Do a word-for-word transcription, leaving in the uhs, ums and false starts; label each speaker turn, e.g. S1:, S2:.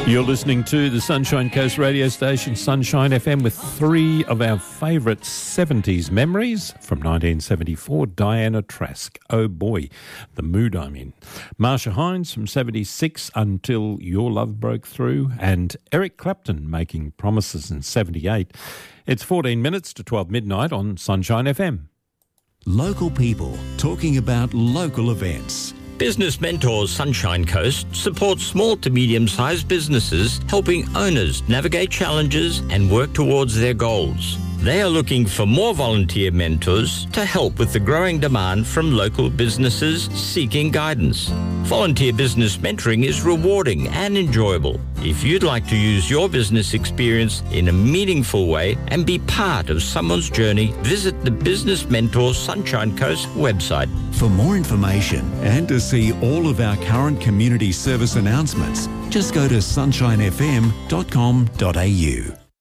S1: You're listening to the Sunshine Coast radio station, Sunshine F M, with three of our favourite seventies memories from nineteen seventy-four. Diana Trask, oh boy, the mood I'm in. Marsha Hines from seventy-six, Until Your Love Broke Through, and Eric Clapton, Making Promises in seventy-eight. It's fourteen minutes to twelve midnight on Sunshine F M.
S2: Local people talking about local events.
S3: Business Mentors Sunshine Coast supports small to medium-sized businesses, helping owners navigate challenges and work towards their goals. They are looking for more volunteer mentors to help with the growing demand from local businesses seeking guidance. Volunteer business mentoring is rewarding and enjoyable. If you'd like to use your business experience in a meaningful way and be part of someone's journey, visit the Business Mentors Sunshine Coast website.
S2: For more information and to see all of our current community service announcements, just go to sunshine f m dot com dot a u.